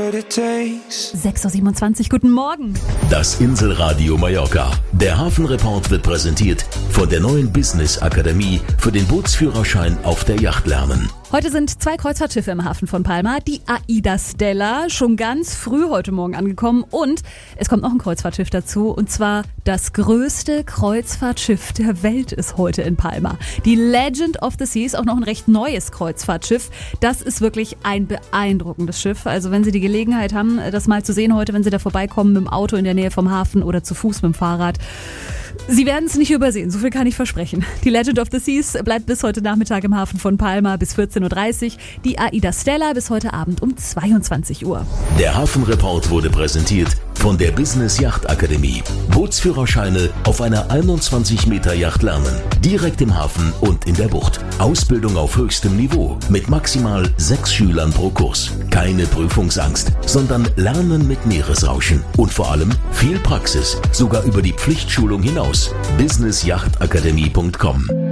6:27 Uhr, guten Morgen. Das Inselradio Mallorca. Der Hafenreport wird präsentiert von der neuen Business Akademie für den Bootsführerschein auf der Yacht lernen. Heute sind 2 Kreuzfahrtschiffe im Hafen von Palma. Die AIDA Stella, schon ganz früh heute Morgen angekommen. Und es kommt noch ein Kreuzfahrtschiff dazu. Und zwar das größte Kreuzfahrtschiff der Welt ist heute in Palma. Die Legend of the Seas, auch noch ein recht neues Kreuzfahrtschiff. Das ist wirklich ein beeindruckendes Schiff. Also wenn Sie die Gelegenheit haben, das mal zu sehen heute, wenn Sie da vorbeikommen mit dem Auto in der Nähe vom Hafen oder zu Fuß mit dem Fahrrad. Sie werden es nicht übersehen, so viel kann ich versprechen. Die Legend of the Seas bleibt bis heute Nachmittag im Hafen von Palma bis 14:30 Uhr. Die AIDA Stella bis heute Abend um 22 Uhr. Der Hafenreport wurde präsentiert von der Business Yacht Akademie. Bootsführerscheine auf einer 21 Meter Yacht lernen. Direkt im Hafen und in der Bucht. Ausbildung auf höchstem Niveau mit maximal 6 Schülern pro Kurs. Keine Prüfungsangst, sondern Lernen mit Meeresrauschen. Und vor allem viel Praxis, sogar über die Pflichtschulung hinaus. businessyachtakademie.com